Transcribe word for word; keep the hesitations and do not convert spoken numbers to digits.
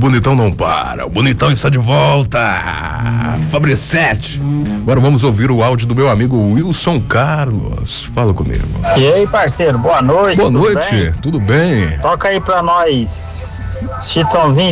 bonitão não para, o bonitão está de volta. Fabricete. Agora vamos ouvir o áudio do meu amigo Wilson Carlos. Fala comigo. E aí, parceiro, boa noite. Boa tudo noite, bem? tudo bem? Toca aí pra nós, Chitãozinho